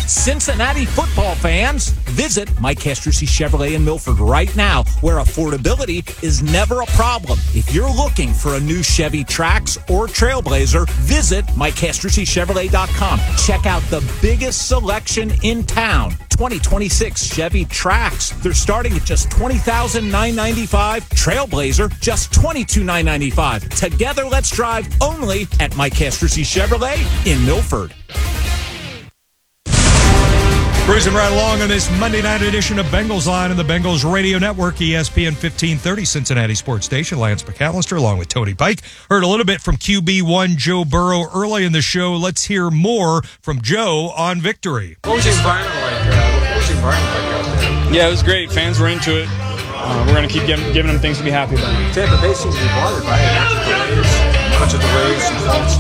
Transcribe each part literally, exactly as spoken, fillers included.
Cincinnati football fans, visit Mike Castrucci Chevrolet in Milford right now, where affordability is never a problem. If you're looking for a new Chevy Trax or Trailblazer, visit Mike Castrucci Chevrolet dot com. Check out the biggest selection in town. twenty twenty-six Chevy Trax. They're starting at just twenty thousand nine hundred ninety-five dollars. Trailblazer, just twenty-two thousand nine hundred ninety-five dollars. Together, let's drive only at Mike Castrucci Chevrolet in Milford. Cruising right along on this Monday night edition of Bengals Line on the Bengals Radio Network, E S P N fifteen thirty, Cincinnati Sports Station. Lance McAllister along with Tony Pike. Heard a little bit from Q B one Joe Burrow early in the show. Let's hear more from Joe on victory. What was the environment like? Uh, what was the environment like out there? Yeah, it was great. Fans were into it. Uh, we're going to keep giving, giving them things to be happy about. Tampa Bay seems to be bothered by it. A bunch of delays, some false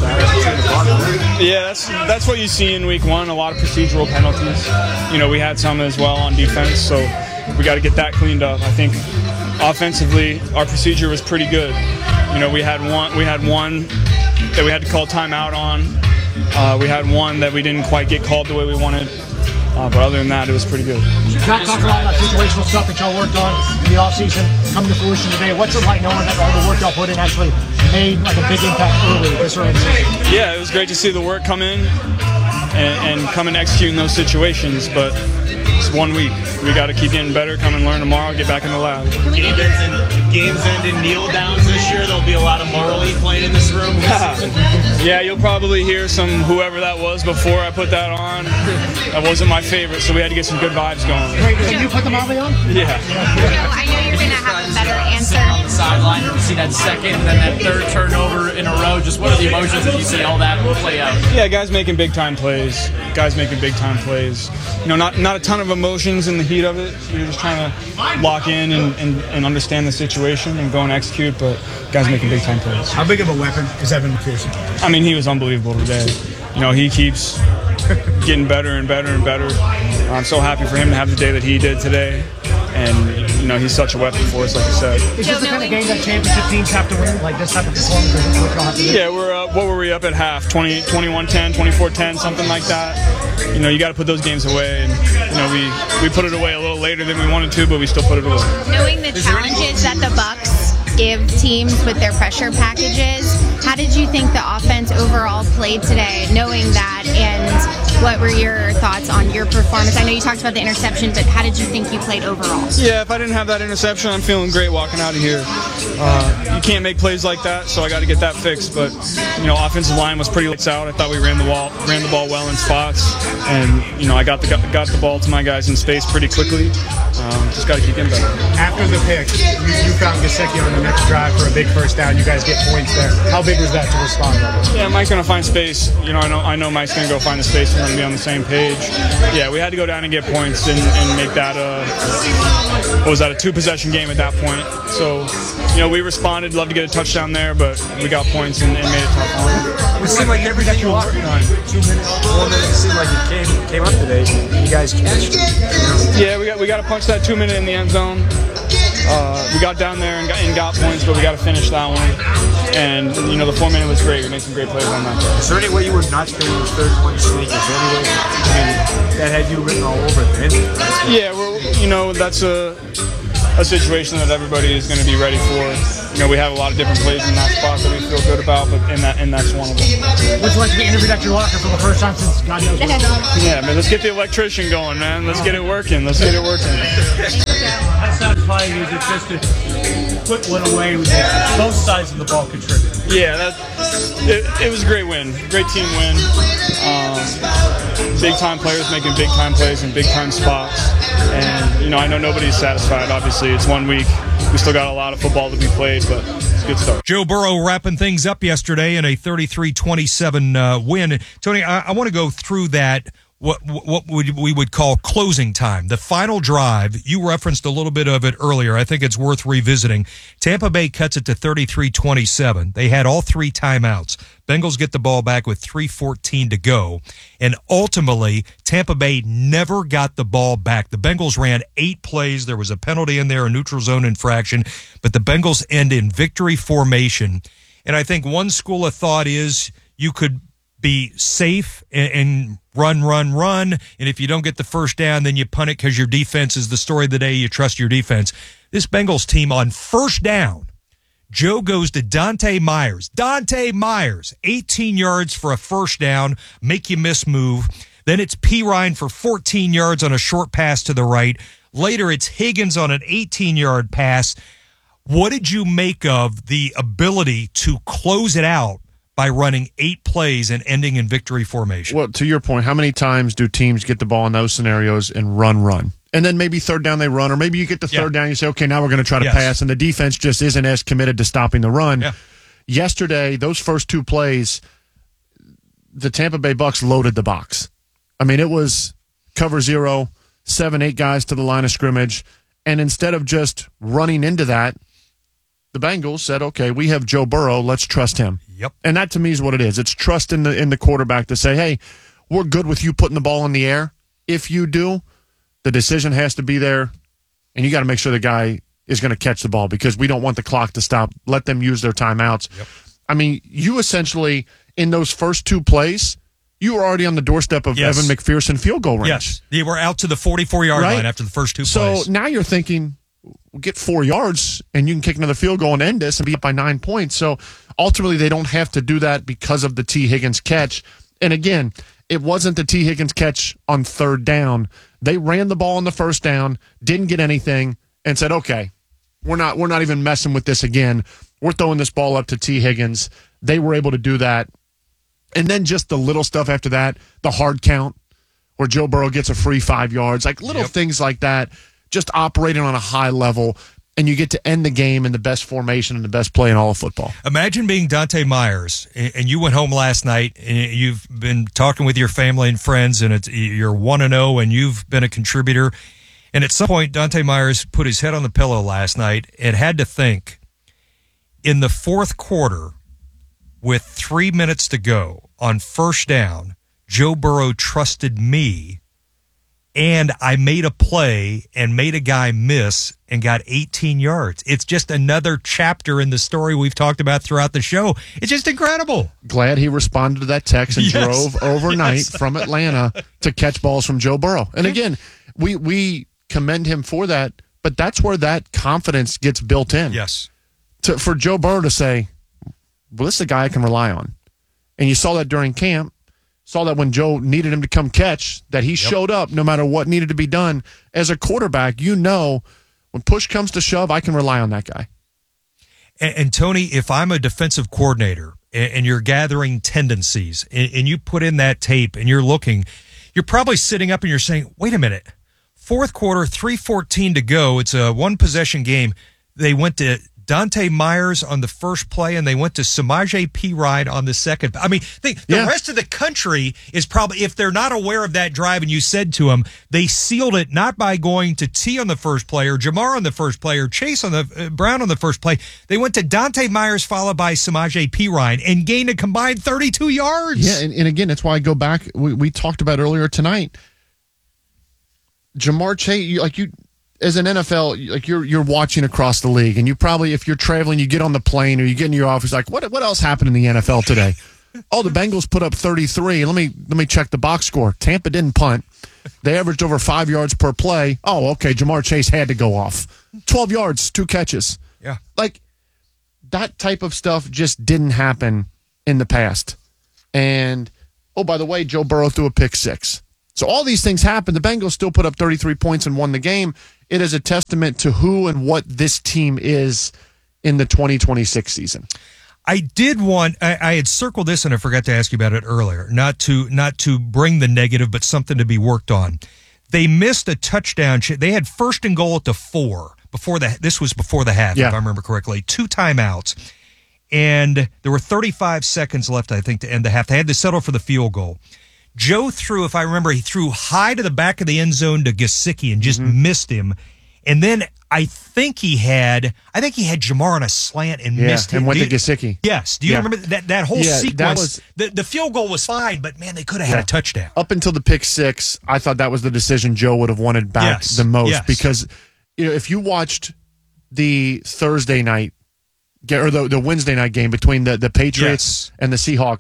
stats. Yeah, that's that's what you see in week one. A lot of procedural penalties. You know, we had some as well on defense, so we got to get that cleaned up. I think offensively, our procedure was pretty good. You know, we had one we had one that we had to call timeout on. Uh, we had one that we didn't quite get called the way we wanted. Uh, but other than that, it was pretty good. Talk, talk about that situational stuff that y'all worked on in the offseason coming to fruition today. What's it like knowing that all the work y'all put in actually made like a big impact early this early season? Yeah, it was great to see the work come in and, and come and execute in those situations. But it's one week. We got to keep getting better, come and learn tomorrow, get back in the lab. Games end, games end in kneel downs this year. There'll be a lot of Marley playing in this room. Yeah, you'll probably hear some whoever that was before I put that on. That wasn't my favorite, so we had to get some good vibes going. Wait, did you put the Marley on? Yeah. I know you're going to have a better answer. On the sideline, you see that second and then that third turnover in a row. Just what are the emotions as you see all that play out? Yeah, guys making big time plays. Guys making big time plays. You know, not not a ton of emotions in the heat of it. You're just trying to lock in and, and, and understand the situation and go and execute, but guys making big time plays. How big of a weapon is Evan McPherson? I mean, he was unbelievable today. You know, he keeps getting better and better and better. I'm so happy for him to have the day that he did today. And, you know, he's such a weapon for us, like you said. Is this the kind of game that championship teams have to win? Like this type of performance? Is what y'all have to do? Yeah, we're up. What were we up at half? twenty, twenty-one ten, twenty-four ten, something like that. You know, you got to put those games away. And, you know, we, we put it away a little later than we wanted to, but we still put it away. Knowing the challenges that the Bucs give teams with their pressure packages, how did you think the offense overall played today, knowing that, and what were your thoughts on your performance? I know you talked about the interception, but how did you think you played overall? Yeah, if I didn't have that interception, I'm feeling great walking out of here. Uh, you can't make plays like that, so I got to get that fixed. But, you know, offensive line was pretty lights out. I thought we ran the ball, ran the ball well in spots, and, you know, I got the got the ball to my guys in space pretty quickly. Um, just got to keep getting better. After the pick, you, you found Gesicki on the next drive for a big first down. You guys get points there. How big was that to respond to? Yeah, Mike's going to find space. You know, I know I know Mike's going to go find the space. We're going to be on the same page. Yeah, we had to go down and get points and, and make that a, what was that, a two-possession game at that point. So, you know, we responded. Love to get a touchdown there, but we got points and, and made it tough on them. It seemed like every day you walked on two minutes, four minutes, it seemed like it came came up today. You guys cashed it. You know? Yeah, we got we got to punch that two minute in the end zone. Uh, we got down there and got, and got points, but we got to finish that one. And, you know, the four minute was great. We made some great plays on that. Is there any way you would not spend those thirty-one sneakers anyway? I mean, that had you written all over it. Yeah, well, you know, that's a a situation that everybody is going to be ready for. You know, we have a lot of different plays in that spot that we feel good about, but and that and that's one of them. What's it like to be interviewed at your locker for the first time since God knows when? Yeah, man, let's get the electrician going, man. Let's get it working. Let's get it working. How satisfying is it just to put one away with both sides of the ball contribute? Yeah, that it, it was a great win, great team win. Um, big time players making big time plays in big time spots, and you know I know nobody's satisfied. Obviously, it's one week. We still got a lot of football to be played, but it's a good start. Joe Burrow wrapping things up yesterday in a thirty-three twenty-seven uh, win. Tony, I, I want to go through that. What what would we would call closing time, the final drive. You referenced a little bit of it earlier. I think it's worth revisiting. Tampa Bay cuts it to thirty-three twenty-seven. They had all three timeouts. Bengals get the ball back with three fourteen to go. And ultimately, Tampa Bay never got the ball back. The Bengals ran eight plays. There was a penalty in there, a neutral zone infraction. But the Bengals end in victory formation. And I think one school of thought is you could be safe and, and run, run, run. And if you don't get the first down, then you punt it because your defense is the story of the day. You trust your defense. This Bengals team on first down, Joe goes to Dante Myers. Dante Myers, eighteen yards for a first down, make you miss move. Then it's P. Ryan for fourteen yards on a short pass to the right. Later, it's Higgins on an eighteen-yard pass. What did you make of the ability to close it out by running eight plays and ending in victory formation? Well, to your point, how many times do teams get the ball in those scenarios and run, run? And then maybe third down they run, or maybe you get the third yeah. down, you say, okay, now we're going to try to yes. pass, and the defense just isn't as committed to stopping the run. Yeah. Yesterday, those first two plays, the Tampa Bay Bucks loaded the box. I mean, it was cover zero, seven, eight guys to the line of scrimmage, and instead of just running into that, the Bengals said, okay, we have Joe Burrow, let's trust him. Yep. And that to me is what it is. It's trust in the in the quarterback to say, hey, we're good with you putting the ball in the air. If you do, the decision has to be there, and you got to make sure the guy is going to catch the ball because we don't want the clock to stop. Let them use their timeouts. Yep. I mean, you essentially, in those first two plays, you were already on the doorstep of yes. Evan McPherson field goal range. Yes, they were out to the forty-four-yard right? line after the first two so plays. So now you're thinking, we'll get four yards, and you can kick another field goal and end this and be up by nine points. So ultimately, they don't have to do that because of the T. Higgins catch. And again, it wasn't the T. Higgins catch on third down. They ran the ball on the first down, didn't get anything, and said, okay, we're not we're not even messing with this again. We're throwing this ball up to T. Higgins. They were able to do that. And then just the little stuff after that, the hard count, where Joe Burrow gets a free five yards, like little yep. things like that, just operating on a high level, and you get to end the game in the best formation and the best play in all of football. Imagine being Dante Myers, and you went home last night, and you've been talking with your family and friends, and it's, you're one and oh, and you've been a contributor. And at some point, Dante Myers put his head on the pillow last night and had to think, in the fourth quarter, with three minutes to go on first down, Joe Burrow trusted me, and I made a play and made a guy miss and got eighteen yards. It's just another chapter in the story we've talked about throughout the show. It's just incredible. Glad he responded to that text and yes. drove overnight yes. from Atlanta to catch balls from Joe Burrow. And again, we we commend him for that, but that's where that confidence gets built in. Yes. To, for Joe Burrow to say, well, this is a guy I can rely on. And you saw that during camp. Saw that when Joe needed him to come catch, that he yep. showed up no matter what needed to be done. As a quarterback, you know when push comes to shove, I can rely on that guy. And, and Tony, if I'm a defensive coordinator and, and you're gathering tendencies and, and you put in that tape and you're looking, you're probably sitting up and you're saying, wait a minute, fourth quarter, three fourteen to go. It's a one-possession game. They went to Dante Myers on the first play, and they went to Samaje Perine on the second. I mean, they, the yeah. rest of the country is probably, if they're not aware of that drive, and you said to them, they sealed it not by going to T on the first play, or Jamar on the first play, or Chase on the uh, Brown on the first play. They went to Dante Myers followed by Samaje Perine and gained a combined thirty-two yards. Yeah, and, and again, that's why I go back. We, we talked about earlier tonight. Jamar Chase, you, like you. As an N F L, like you're you're watching across the league, and you probably, if you're traveling, you get on the plane or you get in your office, like what what else happened in the N F L today? Oh, the Bengals put up thirty-three. Let me let me check the box score. Tampa didn't punt. They averaged over five yards per play. Oh, okay. Jamar Chase had to go off. Twelve yards, two catches. Yeah, like that type of stuff just didn't happen in the past. And oh, by the way, Joe Burrow threw a pick six. So all these things happened. The Bengals still put up thirty-three points and won the game. It is a testament to who and what this team is in the twenty twenty-six season. I did want, I, I had circled this and I forgot to ask you about it earlier, not to not to bring the negative, but something to be worked on. They missed a touchdown. They had first and goal at the four before the, this was before the half, yeah. if I remember correctly, two timeouts. And there were thirty-five seconds left, I think, to end the half. They had to settle for the field goal. Joe threw, if I remember, he threw high to the back of the end zone to Gesicki and just mm-hmm. missed him. And then I think he had, I think he had Jamar on a slant and yeah, missed him. and went Do to you, Gesicki. Yes. Do you yeah. remember that that whole yeah, sequence? That was, the, the field goal was fine, but man, they could have yeah. had a touchdown. Up until the pick six, I thought that was the decision Joe would have wanted back yes. the most. Yes. Because you know, if you watched the Thursday night, or the, the Wednesday night game between the, the Patriots yes. and the Seahawks,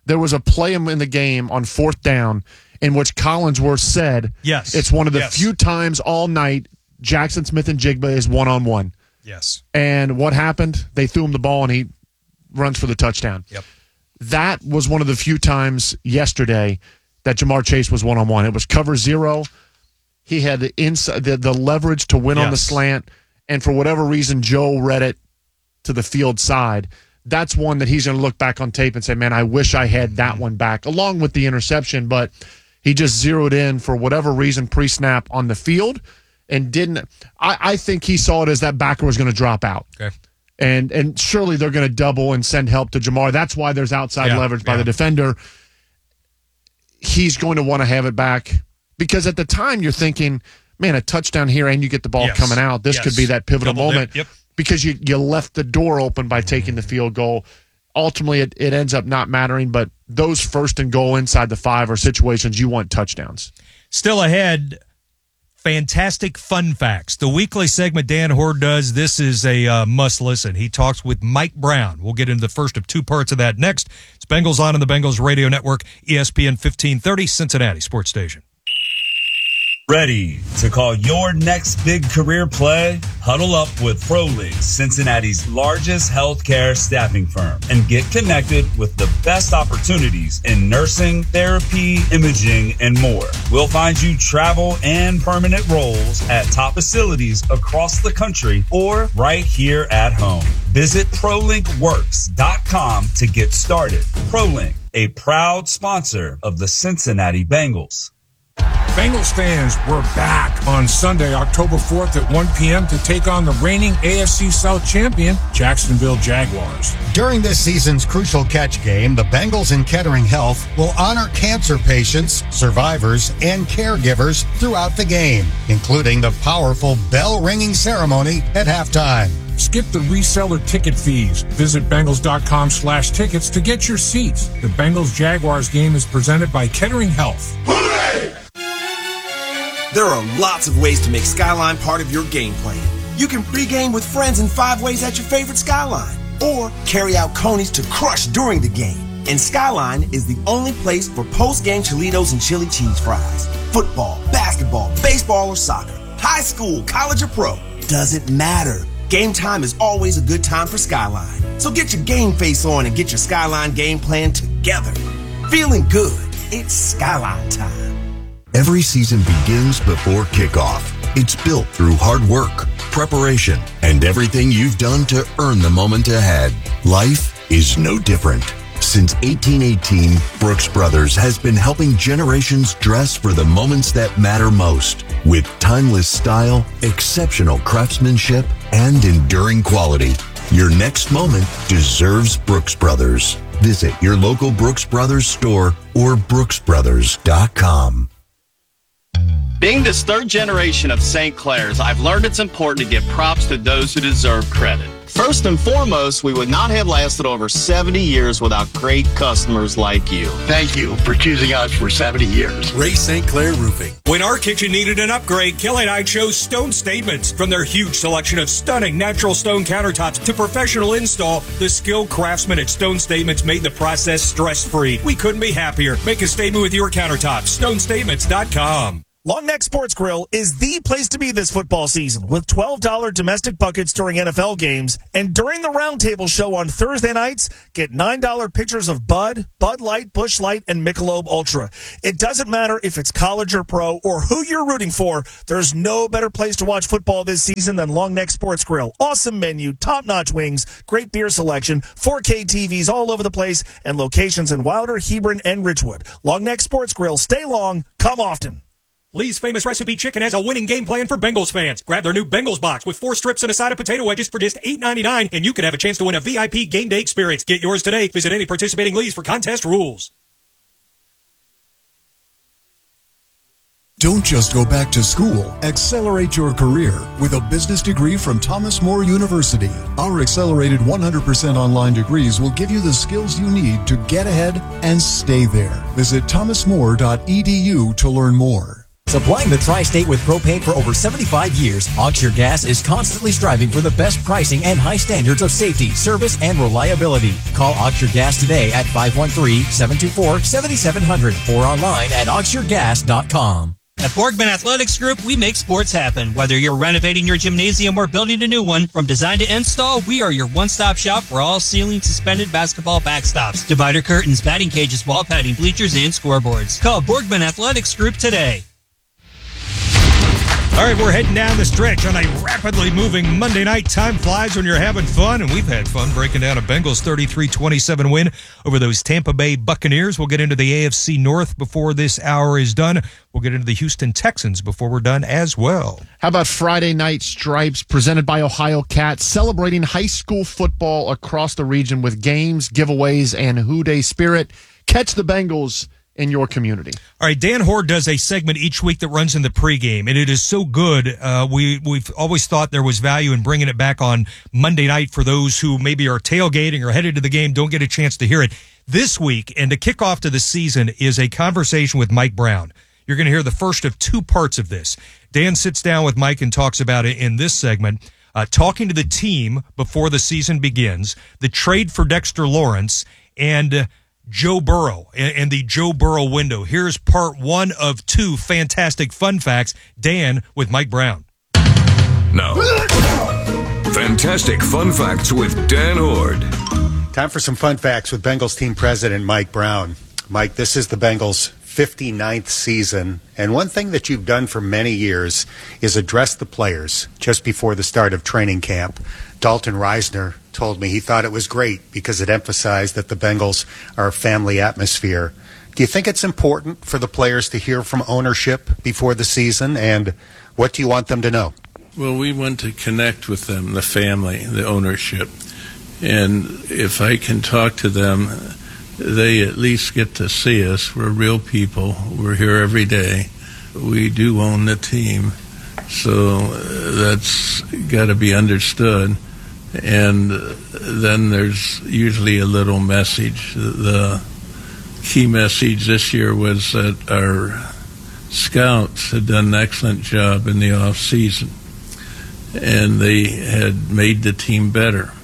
There was a play in the game on fourth down in which Collinsworth said, yes, it's one of the yes. few times all night Jackson Smith-Njigba is one-on-one. Yes. And what happened? They threw him the ball, and he runs for the touchdown. Yep. That was one of the few times yesterday that Jamar Chase was one-on-one. It was cover zero. He had the inside, the, the leverage to win yes. on the slant, and for whatever reason, Joe read it to the field side. That's one that he's going to look back on tape and say, man, I wish I had that one back, along with the interception, but he just zeroed in for whatever reason pre-snap on the field and didn't. I, I think he saw it as that backer was going to drop out. Okay. And and surely they're going to double and send help to Jamar. That's why there's outside yeah, leverage by yeah. the defender. He's going to want to have it back because at the time you're thinking, man, a touchdown here and you get the ball yes. coming out. This yes. could be that pivotal Double moment dip. Yep. because you, you left the door open by taking the field goal. Ultimately, it, it ends up not mattering, but those first and goal inside the five are situations you want touchdowns. Still ahead, fantastic fun facts. The weekly segment Dan Hoard does, this is a uh, must listen. He talks with Mike Brown. We'll get into the first of two parts of that next. It's Bengals On in the Bengals Radio Network, E S P N fifteen thirty, Cincinnati Sports Station. Ready to call your next big career play? Huddle up with ProLink, Cincinnati's largest healthcare staffing firm, and get connected with the best opportunities in nursing, therapy, imaging, and more. We'll find you travel and permanent roles at top facilities across the country or right here at home. Visit prolink works dot com to get started. ProLink, a proud sponsor of the Cincinnati Bengals. Bengals fans, we're back on Sunday, October fourth at one p.m. to take on the reigning A F C South champion, Jacksonville Jaguars. During this season's Crucial Catch game, the Bengals and Kettering Health will honor cancer patients, survivors, and caregivers throughout the game, including the powerful bell-ringing ceremony at halftime. Skip the reseller ticket fees. Visit Bengals.com slash tickets to get your seats. The Bengals-Jaguars game is presented by Kettering Health. Hooray! There are lots of ways to make Skyline part of your game plan. You can pregame with friends in five ways at your favorite Skyline, or carry out conies to crush during the game. And Skyline is the only place for post-game Cholitos and chili cheese fries. Football, basketball, baseball, or soccer. High school, college, or pro. Doesn't matter. Game time is always a good time for Skyline. So get your game face on and get your Skyline game plan together. Feeling good. It's Skyline time. Every season begins before kickoff. It's built through hard work, preparation, and everything you've done to earn the moment ahead. Life is no different. Since eighteen eighteen, Brooks Brothers has been helping generations dress for the moments that matter most. With timeless style, exceptional craftsmanship, and enduring quality. Your next moment deserves Brooks Brothers. Visit your local Brooks Brothers store or brooks brothers dot com. Being this third generation of Saint Clair's, I've learned it's important to give props to those who deserve credit. First and foremost, we would not have lasted over seventy years without great customers like you. Thank you for choosing us for seventy years. Ray Saint Clair Roofing. When our kitchen needed an upgrade, Kelly and I chose Stone Statements. From their huge selection of stunning natural stone countertops to professional install, the skilled craftsmen at Stone Statements made the process stress-free. We couldn't be happier. Make a statement with your countertops. stone statements dot com. Long Neck Sports Grill is the place to be this football season with twelve dollars domestic buckets during N F L games. And during the Roundtable Show on Thursday nights, get nine dollars pitchers of Bud, Bud Light, Busch Light, and Michelob Ultra. It doesn't matter if it's college or pro or who you're rooting for. There's no better place to watch football this season than Long Neck Sports Grill. Awesome menu, top-notch wings, great beer selection, four K T Vs all over the place, and locations in Wilder, Hebron, and Ridgewood. Long Neck Sports Grill. Stay long, come often. Lee's Famous Recipe Chicken has a winning game plan for Bengals fans. Grab their new Bengals box with four strips and a side of potato wedges for just eight ninety-nine, and you could have a chance to win a V I P game day experience. Get yours today. Visit any participating Lee's for contest rules. Don't just go back to school. Accelerate your career with a business degree from Thomas More University. Our accelerated one hundred percent online degrees will give you the skills you need to get ahead and stay there. Visit thomas more dot e d u to learn more. Supplying the tri-state with propane for over seventy-five years, Auxure Gas is constantly striving for the best pricing and high standards of safety, service, and reliability. Call Auxure Gas today at five one three, seven two four, seven seven zero zero or online at auxure gas dot com. At Borgman Athletics Group, we make sports happen. Whether you're renovating your gymnasium or building a new one, from design to install, we are your one-stop shop for all ceiling suspended basketball backstops, divider curtains, batting cages, wall padding, bleachers, and scoreboards. Call Borgman Athletics Group today. All right, we're heading down the stretch on a rapidly moving Monday night. Time flies when you're having fun, and we've had fun breaking down a Bengals thirty-three twenty-seven win over those Tampa Bay Buccaneers. We'll get into the A F C North before this hour is done. We'll get into the Houston Texans before we're done as well. How about Friday Night Stripes presented by Ohio Cats, celebrating high school football across the region with games, giveaways, and Who Dey spirit. Catch the Bengals in your community. All right, Dan Hoard does a segment each week that runs in the pregame, and it is so good. Uh, we, we've always thought there was value in bringing it back on Monday night for those who maybe are tailgating or headed to the game, don't get a chance to hear it. This week, and to kick off to the season, is a conversation with Mike Brown. You're going to hear the first of two parts of this. Dan sits down with Mike and talks about it in this segment, uh, talking to the team before the season begins, the trade for Dexter Lawrence, and uh, Joe Burrow and the Joe Burrow window. Here's part one of two fantastic fun facts. Dan with Mike Brown. Now, fantastic fun facts with Dan Hoard. Time for some fun facts with Bengals team president Mike Brown. Mike, this is the Bengals' fifty-ninth season, and one thing that you've done for many years is address the players just before the start of training camp. Dalton Reisner told me he thought it was great because it emphasized that the Bengals are a family atmosphere. Do you think it's important for the players to hear from ownership before the season, and what do you want them to know? Well, we want to connect with them, the family, the ownership. And if I can talk to them, they at least get to see us. We're real people. We're here every day. We do own the team. So that's got to be understood. And then there's usually a little message. The key message this year was that our scouts had done an excellent job in the off season, and they had made the team better.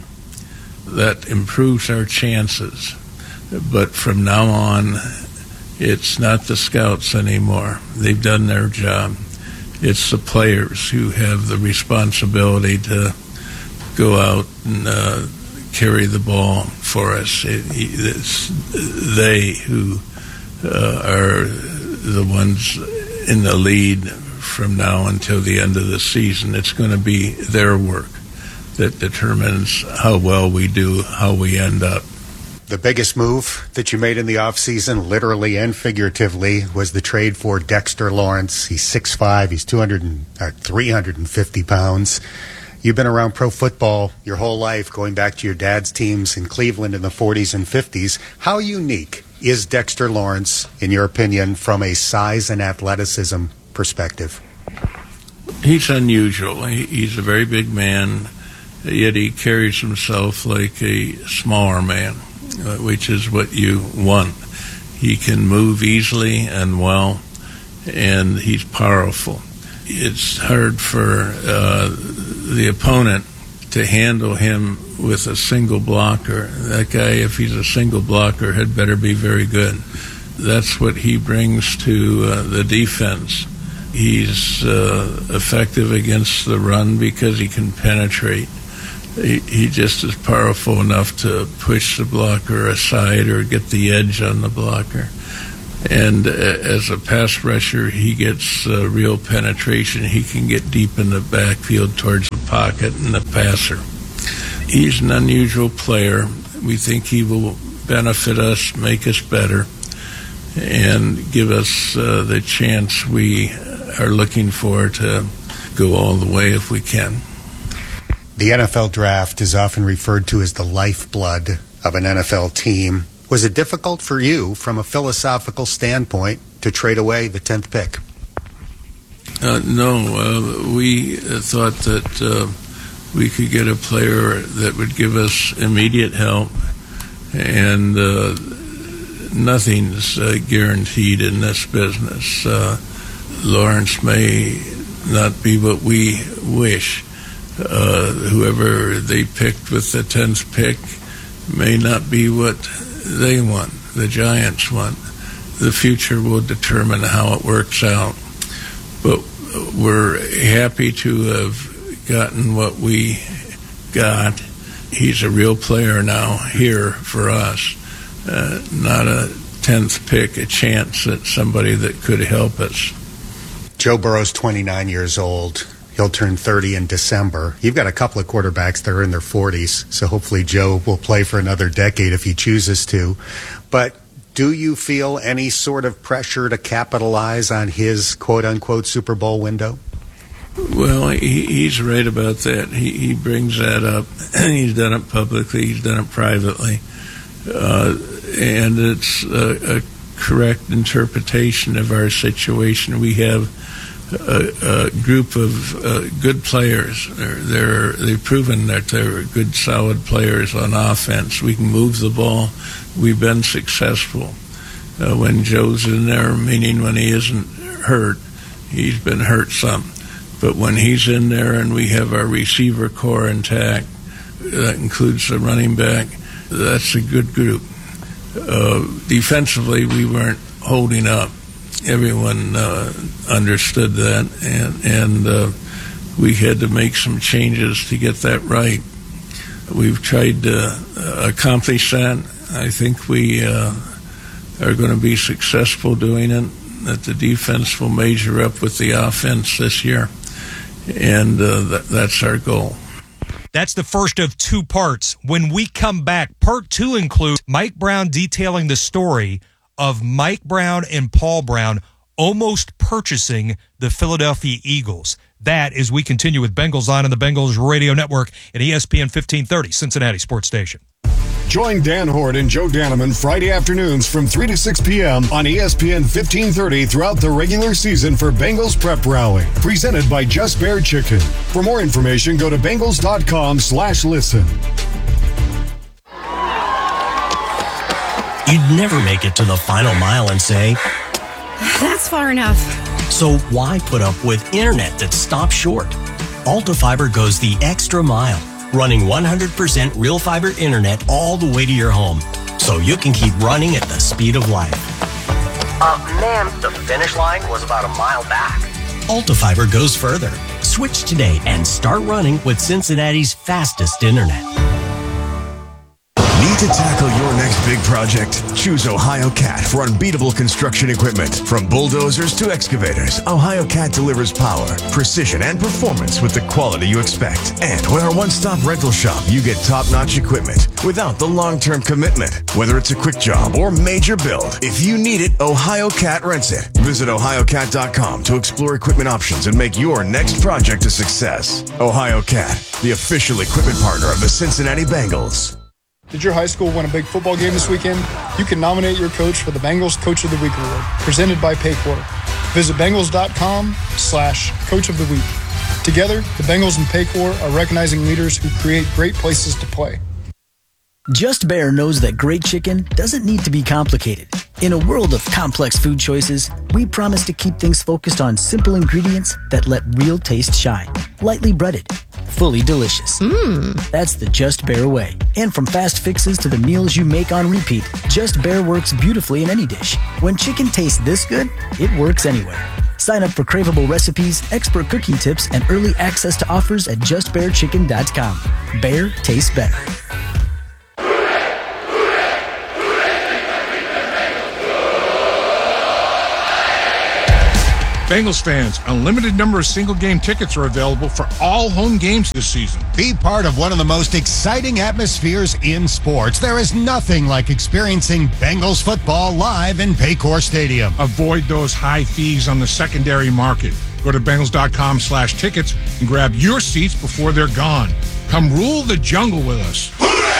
That improves our chances. But from now on, it's not the scouts anymore. They've done their job. It's the players who have the responsibility to go out and uh, carry the ball for us. It, it's they who uh, are the ones in the lead from now until the end of the season. It's going to be their work that determines how well we do, how we end up. The biggest move that you made in the offseason, literally and figuratively, was the trade for Dexter Lawrence. He's six five, he's two hundred, uh, three hundred fifty pounds. You've been around pro football your whole life, going back to your dad's teams in Cleveland in the forties and fifties. How unique is Dexter Lawrence, in your opinion, from a size and athleticism perspective? He's unusual. He's a very big man, yet he carries himself like a smaller man, which is what you want. He can move easily and well, and he's powerful. It's hard for uh, the opponent to handle him with a single blocker. That guy, if he's a single blocker, had better be very good. That's what he brings to uh, the defense. He's uh, effective against the run because he can penetrate. He, he just is powerful enough to push the blocker aside or get the edge on the blocker. And uh, as a pass rusher, he gets uh, real penetration. He can get deep in the backfield towards the pocket and the passer. He's an unusual player. We think he will benefit us, make us better, and give us uh, the chance we are looking for to go all the way if we can. The N F L draft is often referred to as the lifeblood of an N F L team. Was it difficult for you, from a philosophical standpoint, to trade away the tenth pick? Uh, no, uh, we thought that uh, we could get a player that would give us immediate help, and uh, nothing's uh, guaranteed in this business. Uh, Lawrence may not be what we wish. Uh, whoever they picked with the tenth pick may not be what they want, the Giants want. The future will determine how it works out. But we're happy to have gotten what we got. He's a real player now here for us, uh, not a tenth pick, a chance at somebody that could help us. Joe Burrow's twenty-nine years old. He'll turn thirty in December. You've got a couple of quarterbacks that are in their forties, so hopefully Joe will play for another decade if he chooses to. But do you feel any sort of pressure to capitalize on his quote-unquote Super Bowl window? Well, he, he's right about that. He, he brings that up. He's done it publicly. He's done it privately. Uh, and it's a, a correct interpretation of our situation. We have a, a group of uh, good players. They're, they're, they've proven that they're good, solid players on offense. We can move the ball. We've been successful. Uh, when Joe's in there, meaning when he isn't hurt, he's been hurt some. But when he's in there and we have our receiver core intact, that includes the running back, that's a good group. Uh, defensively, we weren't holding up. Everyone uh, understood that, and, and uh, we had to make some changes to get that right. We've tried to uh, accomplish that. I think we uh, are going to be successful doing it, that the defense will measure up with the offense this year, and uh, th- that's our goal. That's the first of two parts. When we come back, part two includes Mike Brown detailing the story of Mike Brown and Paul Brown almost purchasing the Philadelphia Eagles. That is, we continue with Bengals On in the Bengals Radio Network and E S P N fifteen thirty, Cincinnati Sports Station. Join Dan Hort and Joe Daneman Friday afternoons from three to six p.m. on E S P N fifteen thirty throughout the regular season for Bengals Prep Rally, presented by Just Bear Chicken. For more information, go to Bengals.com slash listen. You'd never make it to the final mile and say, that's far enough. So why put up with internet that stops short? AltaFiber goes the extra mile, running one hundred percent real fiber internet all the way to your home, so you can keep running at the speed of light. Uh, ma'am, the finish line was about a mile back. AltaFiber goes further. Switch today and start running with Cincinnati's fastest internet. Need to tackle your next big project? Choose Ohio Cat for unbeatable construction equipment. From bulldozers to excavators, Ohio Cat delivers power, precision, and performance with the quality you expect. And with our one-stop rental shop, you get top-notch equipment without the long-term commitment. Whether it's a quick job or major build, if you need it, Ohio Cat rents it. Visit ohio cat dot com to explore equipment options and make your next project a success. Ohio Cat, the official equipment partner of the Cincinnati Bengals. Did your high school win a big football game this weekend? You can nominate your coach for the Bengals Coach of the Week Award, presented by Paycor. Visit Bengals.com slash Coach of the Week. Together, the Bengals and Paycor are recognizing leaders who create great places to play. Just Bear knows that great chicken doesn't need to be complicated. In a world of complex food choices, we promise to keep things focused on simple ingredients that let real taste shine. Lightly breaded, fully delicious. Mmm. That's the Just Bear way. And from fast fixes to the meals you make on repeat, Just Bear works beautifully in any dish. When chicken tastes this good, it works anywhere. Sign up for craveable recipes, expert cooking tips, and early access to offers at just bear chicken dot com. Bear tastes better. Bengals fans, a limited number of single-game tickets are available for all home games this season. Be part of one of the most exciting atmospheres in sports. There is nothing like experiencing Bengals football live in Paycor Stadium. Avoid those high fees on the secondary market. Go to Bengals.com slash tickets and grab your seats before they're gone. Come rule the jungle with us.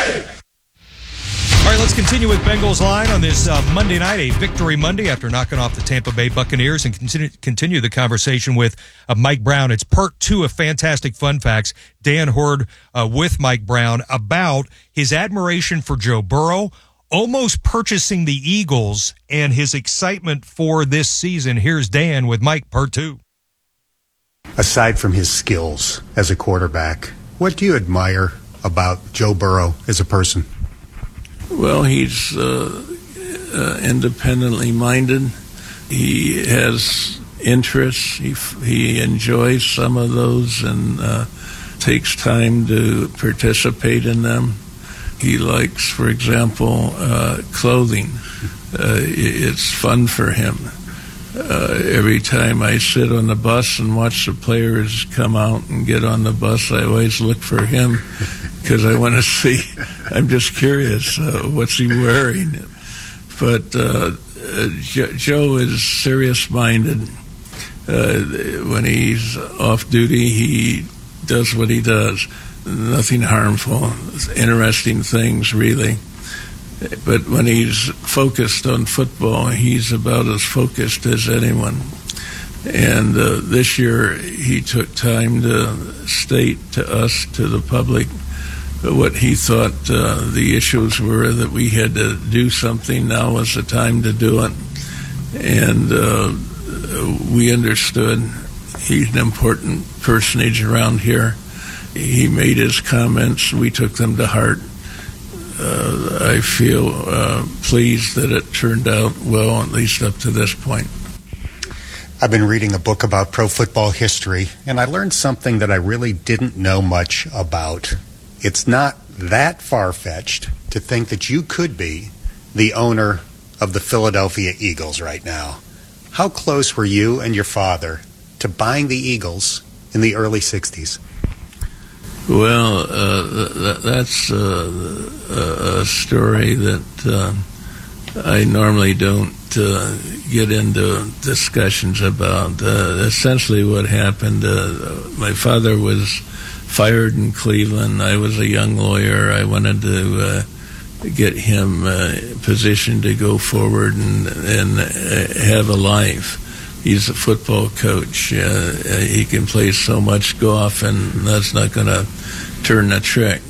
All right, let's continue with Bengals Line on this uh, Monday night, a victory Monday after knocking off the Tampa Bay Buccaneers, and continue, continue the conversation with uh, Mike Brown. It's part two of Fantastic Fun Facts. Dan Hort uh, with Mike Brown about his admiration for Joe Burrow, almost purchasing the Eagles and his excitement for this season. Here's Dan with Mike, part two. Aside from his skills as a quarterback, what do you admire about Joe Burrow as a person? Well, he's uh, uh, independently minded. He has interests. He, he enjoys some of those and uh, takes time to participate in them. He likes, for example, uh, clothing. Uh, it's fun for him. Uh, every time I sit on the bus and watch the players come out and get on the bus, I always look for him because I want to see. I'm just curious, uh, what's he wearing? But uh, uh, jo- Joe is serious-minded. Uh, when he's off duty, he does what he does. Nothing harmful, interesting things, really. But when he's focused on football, he's about as focused as anyone. And uh, this year, he took time to state to us, to the public, what he thought uh, the issues were, that we had to do something. Now was the time to do it. And uh, we understood. He's an important personage around here. He made his comments. We took them to heart. Uh, I feel uh, pleased that it turned out well, at least up to this point. I've been reading a book about pro football history, and I learned something that I really didn't know much about. It's not that far-fetched to think that you could be the owner of the Philadelphia Eagles right now. How close were you and your father to buying the Eagles in the early sixties? Well, uh, th- that's uh, a story that uh, I normally don't uh, get into discussions about. Uh, essentially what happened, uh, my father was fired in Cleveland. I was a young lawyer. I wanted to uh, get him uh, positioned to go forward and, and uh, have a life. He's a football coach. Uh, he can play so much golf, and that's not going to turn the trick.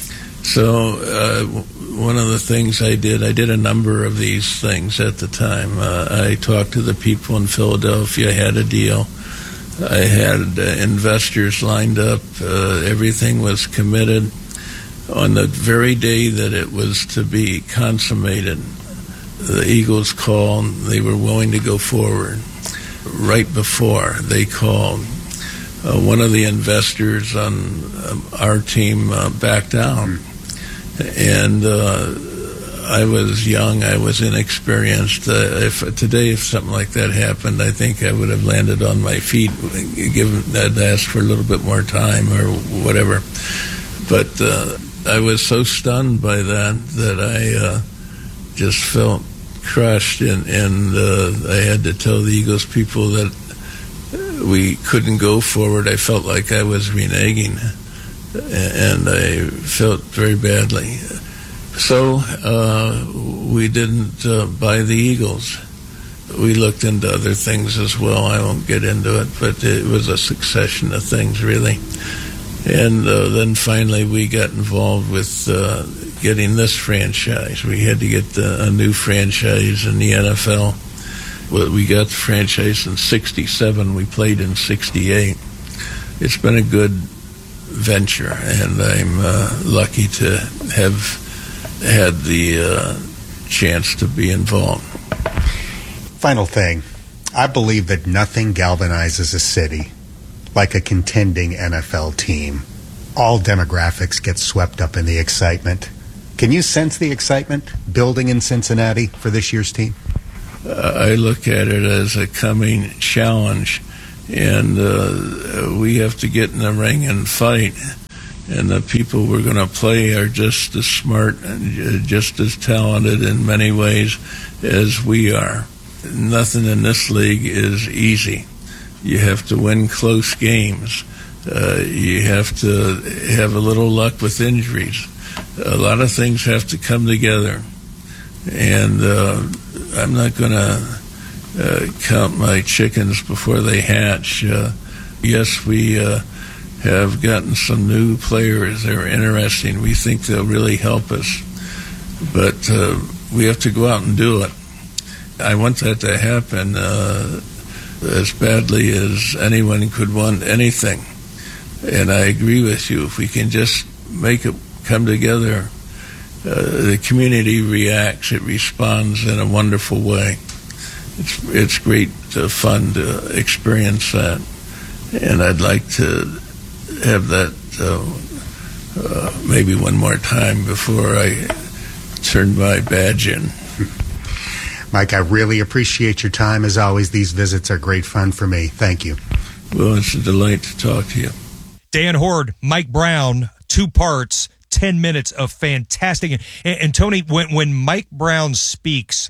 So uh, one of the things I did, I did a number of these things at the time. Uh, I talked to the people in Philadelphia, had a deal. I had uh, investors lined up. Uh, everything was committed. On the very day that it was to be consummated, the Eagles called. They were willing to go forward. Right before they called, uh, one of the investors on um, our team uh, backed down. And uh, I was young, I was inexperienced. Uh, if today, if something like that happened, I think I would have landed on my feet, given I'd asked for a little bit more time or whatever. But uh, I was so stunned by that that I uh, just felt crushed, and, and uh, I had to tell the Eagles people that we couldn't go forward. I felt like I was reneging, and I felt very badly. So uh, we didn't uh, buy the Eagles. We looked into other things as well. I won't get into it, but it was a succession of things, really. And uh, then finally we got involved with uh, getting this franchise. We had to get the, a new franchise in the N F L. Well, we got the franchise in sixty-seven. We played in sixty-eight. It's been a good venture, and I'm uh, lucky to have had the uh, chance to be involved. Final thing. I believe that nothing galvanizes a city like a contending N F L team. All demographics get swept up in the excitement. Can you sense the excitement building in Cincinnati for this year's team? Uh, I look at it as a coming challenge, and uh, we have to get in the ring and fight. And the people we're going to play are just as smart and just as talented in many ways as we are. Nothing in this league is easy. You have to win close games. Uh, you have to have a little luck with injuries. A lot of things have to come together. And uh, I'm not going to uh, count my chickens before they hatch. Uh, yes, we uh, have gotten some new players that are interesting. We think they'll really help us. But uh, we have to go out and do it. I want that to happen uh, as badly as anyone could want anything. And I agree with you. If we can just make it come together, uh, the community reacts. It responds in a wonderful way. It's it's great uh, fun to experience that. And I'd like to have that uh, uh, maybe one more time before I turn my badge in. Mike, I really appreciate your time. As always, these visits are great fun for me. Thank you. Well, it's a delight to talk to you. Dan Hoard, Mike Brown, two parts, ten minutes of fantastic. And, and Tony, when, when Mike Brown speaks,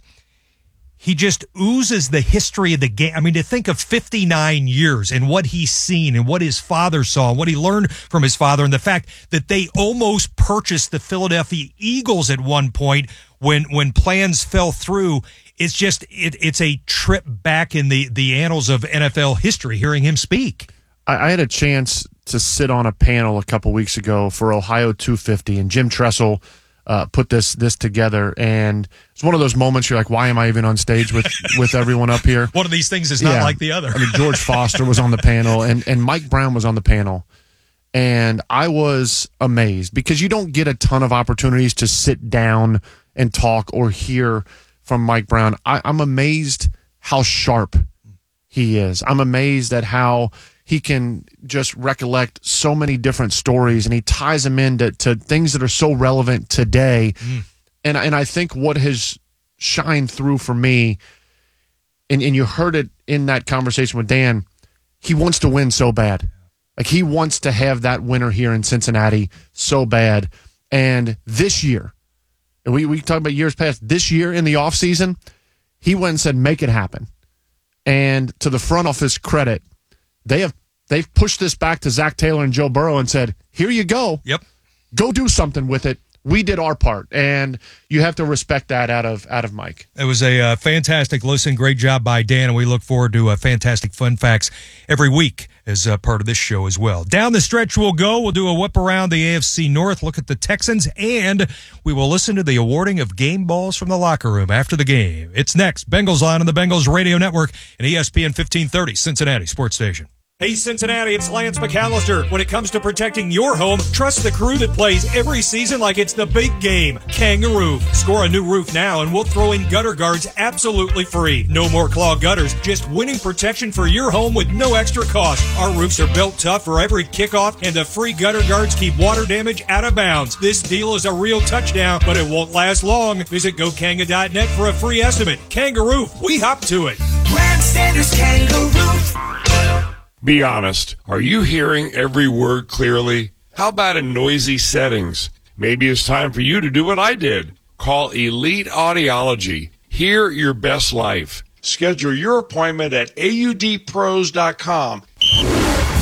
he just oozes the history of the game. I mean, to think of fifty-nine years and what he's seen and what his father saw and what he learned from his father, and the fact that they almost purchased the Philadelphia Eagles at one point when when plans fell through. It's just it, it's a trip back in the, the annals of N F L history, hearing him speak. I, I had a chance to sit on a panel a couple weeks ago for Ohio two fifty, and Jim Tressel Uh, put this this together, and it's one of those moments you're like, why am I even on stage with, with everyone up here? One of these things is not yeah. like the other. I mean, George Foster was on the panel, and, and Mike Brown was on the panel, and I was amazed because you don't get a ton of opportunities to sit down and talk or hear from Mike Brown. I, I'm amazed how sharp he is. I'm amazed at how he can just recollect so many different stories, and he ties them into to things that are so relevant today. Mm. And and I think what has shined through for me, and, and you heard it in that conversation with Dan, he wants to win so bad. Like, he wants to have that winner here in Cincinnati so bad. And this year, and we, we talk about years past, this year in the offseason, he went and said, make it happen. And to the front office credit, They have they've pushed this back to Zach Taylor and Joe Burrow and said, here you go. Yep. Go do something with it. We did our part. And you have to respect that out of out of Mike. It was a uh, fantastic listen. Great job by Dan, and we look forward to uh, fantastic fun facts every week as uh, part of this show as well. Down the stretch we'll go. We'll do a whip around the A F C North, look at the Texans, and we will listen to the awarding of game balls from the locker room after the game. It's next. Bengals Line on the Bengals Radio Network and E S P N fifteen thirty, Cincinnati Sports Station. Hey Cincinnati, it's Lance McAllister. When it comes to protecting your home, trust the crew that plays every season like it's the big game. Kangaroo. Score a new roof now and we'll throw in gutter guards absolutely free. No more clogged gutters, just winning protection for your home with no extra cost. Our roofs are built tough for every kickoff, and the free gutter guards keep water damage out of bounds. This deal is a real touchdown, but it won't last long. Visit go kanga dot net for a free estimate. Kangaroo, we hop to it. Brand Standards Kangaroo. Be honest, are you hearing every word clearly? How about in noisy settings? Maybe it's time for you to do what I did. Call Elite Audiology. Hear your best life. Schedule your appointment at A U D pros dot com